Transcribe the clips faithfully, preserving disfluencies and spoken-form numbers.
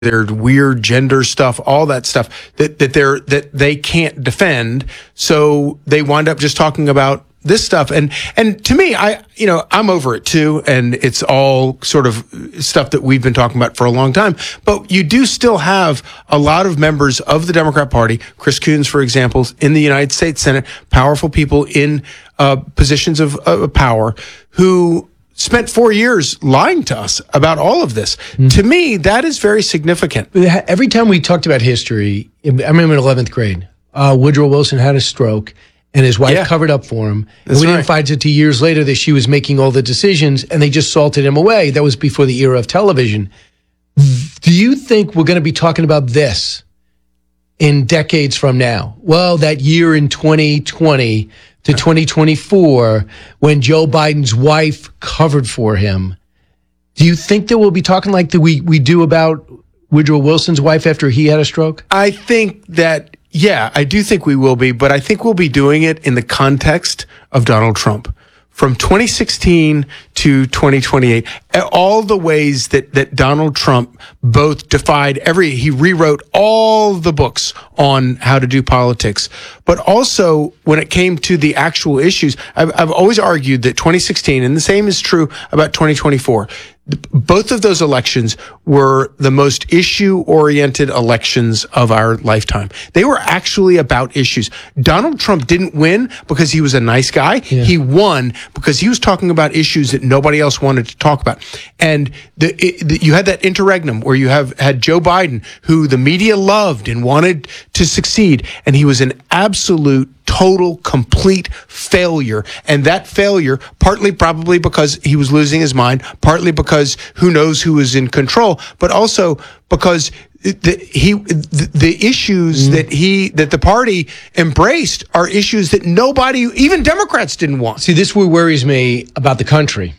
their weird gender stuff, all that stuff that, that they're that they can't defend. So they wind up just talking about this stuff. And and to me, I you know, I'm over it too, and it's all sort of stuff that we've been talking about for a long time. But you do still have a lot of members of the Democrat Party, Chris Coons, for example, in the United States Senate, powerful people in uh, positions of, of power who spent four years lying to us about all of this. Mm-hmm. To me, that is very significant. Every time we talked about history, I remember in eleventh grade, uh, Woodrow Wilson had a stroke, and his wife yeah. covered up for him. And we right. didn't find it two years later that she was making all the decisions, and they just salted him away. That was before the era of television. Do you think we're going to be talking about this in decades from now? Well, that year in twenty twenty to twenty twenty-four, when Joe Biden's wife covered for him, do you think that we'll be talking like the, we, we do about Woodrow Wilson's wife after he had a stroke? I think that, yeah, I do think we will be, but I think we'll be doing it in the context of Donald Trump. From twenty sixteen to twenty twenty-eight, all the ways that, that Donald Trump both defied every, he rewrote all the books on how to do politics, but also when it came to the actual issues, I've, I've always argued that twenty sixteen, and the same is true about twenty twenty-four, both of those elections were the most issue-oriented elections of our lifetime. They were actually about issues. Donald Trump didn't win because he was a nice guy. Yeah. He won because he was talking about issues that nobody else wanted to talk about. And the, it, the, you had that interregnum where you have had Joe Biden, who the media loved and wanted to succeed, and he was an absolute total, complete failure. And that failure, partly probably because he was losing his mind, partly because who knows who was in control, but also because the, he, the, the issues mm. that he, that the party embraced are issues that nobody, even Democrats, didn't want. See, this is what worries me about the country.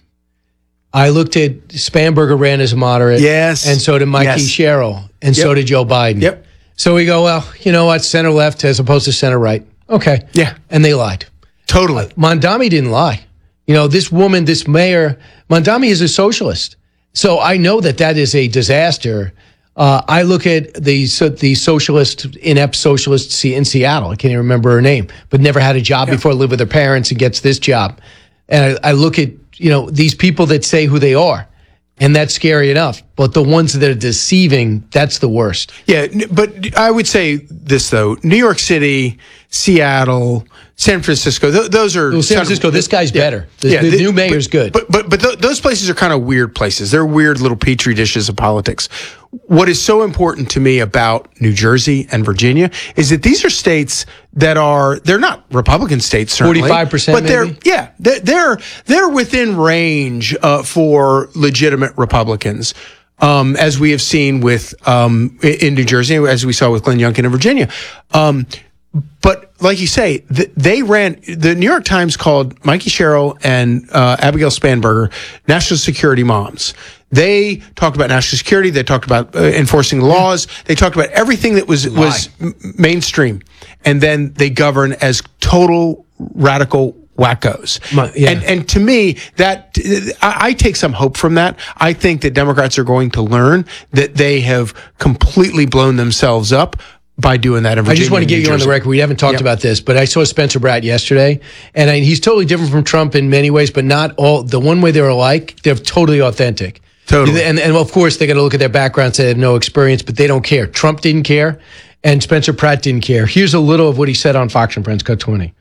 I looked at Spanberger ran as a moderate. Yes. And so did Mikey yes. Sherrill. And yep. so did Joe Biden. Yep. So we go, well, you know what? Center left as opposed to center right. Okay. Yeah. And they lied. Totally. Uh, Mondami didn't lie. You know, this woman, this mayor, Mondami is a socialist. So I know that that is a disaster. Uh, I look at the so, the socialist, inept socialist in Seattle. I can't even remember her name, but never had a job yeah. before, lived with her parents and gets this job. And I, I look at, you know, these people that say who they are. And that's scary enough. But the ones that are deceiving, that's the worst. Yeah, but I would say this, though. New York City, Seattle, San Francisco, th- those are... Well, San Francisco, of, this guy's yeah, better. The, yeah, the, the new mayor's but, good. But but but th- those places are kind of weird places. They're weird little petri dishes of politics. What is so important to me about New Jersey and Virginia is that these are states that are, they're not Republican states, certainly. forty-five percent But they're, maybe? yeah, they're, they're, they're within range uh, for legitimate Republicans. Um, as we have seen with, um, in New Jersey, as we saw with Glenn Youngkin in Virginia. Um, But like you say, th- they ran, the New York Times called Mikey Sherrill and uh, Abigail Spanberger national security moms. They talked about national security. They talked about uh, enforcing laws. They talked about everything that was, was m- mainstream. And then they govern as total radical wackos. My, yeah. And and to me, that I, I take some hope from that. I think that Democrats are going to learn that they have completely blown themselves up by doing that in Virginia. I just want to get you on the record. We haven't talked yep. about this, but I saw Spencer Pratt yesterday, and I, he's totally different from Trump in many ways, but not all. The one way they're alike, they're totally authentic. Totally. And, and of course, they got to look at their background, say they have no experience, but they don't care. Trump didn't care, and Spencer Pratt didn't care. Here's a little of what he said on Fox and Friends, cut twenty.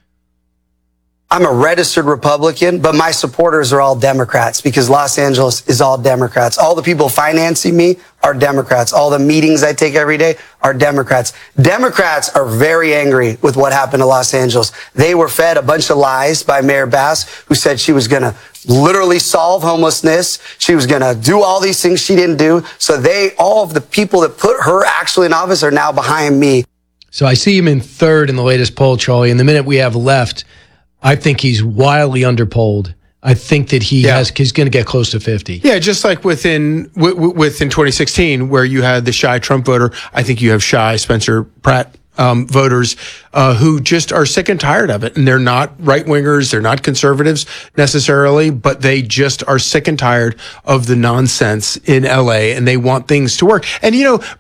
I'm a registered Republican, but my supporters are all Democrats because Los Angeles is all Democrats. All the people financing me are Democrats. All the meetings I take every day are Democrats. Democrats are very angry with what happened to Los Angeles. They were fed a bunch of lies by Mayor Bass, who said she was going to literally solve homelessness. She was going to do all these things she didn't do. So they, all of the people that put her actually in office are now behind me. So I see him in third in the latest poll, Charlie. In the minute we have left, I think he's wildly underpolled. I think that he yeah. has he's going to get close to fifty. Yeah, just like within w- within twenty sixteen, where you had the shy Trump voter, I think you have shy Spencer Pratt um, voters uh, who just are sick and tired of it. And they're not right wingers. They're not conservatives necessarily, but they just are sick and tired of the nonsense in L A and they want things to work. And, you know,